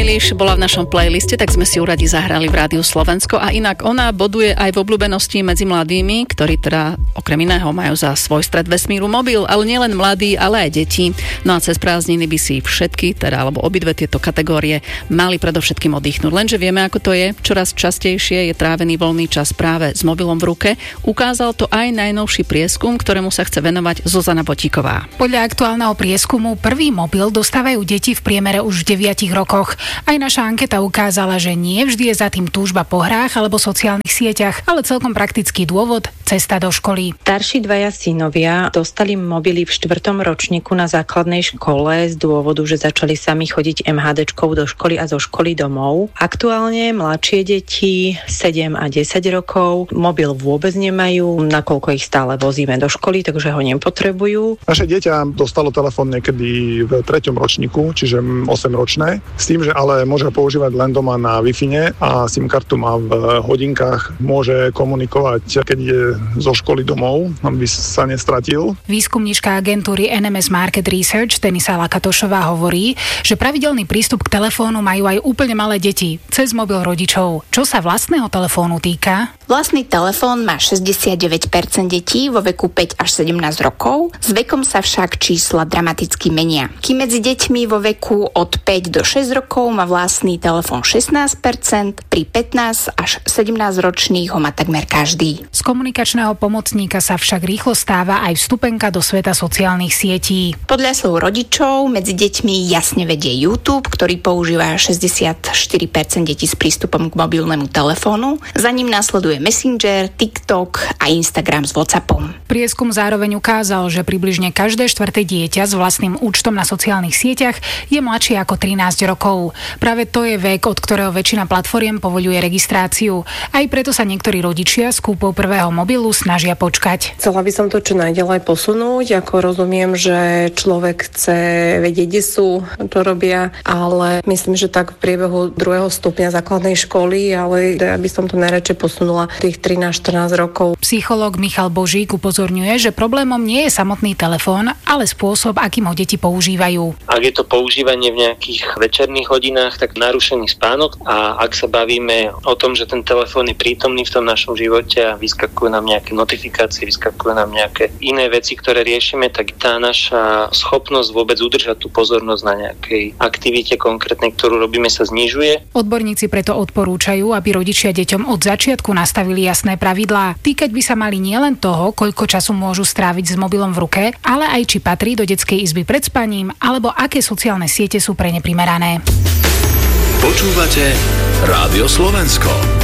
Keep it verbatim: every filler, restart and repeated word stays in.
Eilish bola v našom playliste, tak sme si ju radi zahrali v Rádiu Slovensko a inak ona boduje aj v obľúbenosti medzi mladými, ktorí teda okrem iného majú za svoj stred vesmíru mobil, ale nielen mladí, ale aj deti. No a cez prázdniny by si všetky, teda alebo obidve tieto kategórie mali predovšetkým oddychnúť. Lenže vieme, ako to je. Čoraz častejšie je trávený voľný čas práve s mobilom v ruke. Ukázal to aj najnovší prieskum, ktorému sa chce venovať Zuzana Botíková. Podľa aktuálneho prieskumu prvý mobil dostávajú deti v priemere už v deviatich rokoch. Aj naša anketa ukázala, že nie vždy je za tým túžba po hrách alebo sociálnych sieťach, ale celkom praktický dôvod – cesta do školy. Starší dvaja synovia dostali mobily v štvrtom ročníku na základnej škole z dôvodu, že začali sami chodiť MHDčkou do školy a zo školy domov. Aktuálne mladšie deti sedem a desať rokov mobil vôbec nemajú, nakoľko ich stále vozíme do školy, takže ho nepotrebujú. Naše dieťa dostalo telefón niekedy v treťom ročníku, čiže osemročné, s tým, že ale môže používať len doma na Wi-Fi a SIM kartu má v hodinkách, môže komunikovať, keď ide zo školy domov, aby sa nestratil. Výskumníčka agentúry en em es Market Research Denisa Lakatošová hovorí, že pravidelný prístup k telefónu majú aj úplne malé deti cez mobil rodičov. Čo sa vlastného telefónu týka? Vlastný telefón má šesťdesiatdeväť percent detí vo veku päť až sedemnásť rokov, s vekom sa však čísla dramaticky menia. Kým medzi deťmi vo veku od päť do šesť rokov má vlastný telefón šestnásť percent, pri pätnásť až sedemnásť ročných ho má takmer každý. Z komunikačného pomocníka sa však rýchlo stáva aj vstupenka do sveta sociálnych sietí. Podľa slov rodičov medzi deťmi jasne vedie YouTube, ktorý používa šesťdesiatštyri percent detí s prístupom k mobilnému telefónu. Za ním následuje Messenger, TikTok a Instagram s WhatsAppom. Prieskum zároveň ukázal, že približne každé štvrté dieťa s vlastným účtom na sociálnych sieťach je mladšie ako trinásť rokov. Práve to je vek, od ktorého väčšina platformiem povoľuje registráciu. Aj preto sa niektorí rodičia s kúpou prvého mobilu snažia počkať. Chcela by som to čo najďalej posunúť, ako rozumiem, že človek chce vedieť, kde sú, čo robia, ale myslím, že tak v priebehu druhého stupňa základnej školy, ale ja by som to najradšej posunula tých trinásť štrnásť rokov. Psychológ Michal Božík upozorňuje, že problémom nie je samotný telefón, ale spôsob, akým ho deti používajú. Ak je to používanie v nejakých večerných hodinách, tak narušený spánok, a ak sa bavíme o tom, že ten telefón je prítomný v tom našom živote a vyskakujú nám nejaké notifikácie, vyskakujú nám nejaké iné veci, ktoré riešime, tak tá naša schopnosť vôbec udržať tú pozornosť na nejakej aktivite konkrétnej, ktorú robíme, sa znižuje. Odborníci preto odporúčajú, aby rodičia deťom od začiatku nastavili jasné pravidlá. Týkať by sa mali nielen toho, koľko času môžu stráviť s mobilom v ruke, ale aj či patrí do detskej izby pred spaním, alebo aké sociálne siete sú pre ne primerané. Počúvate Rádio Slovensko.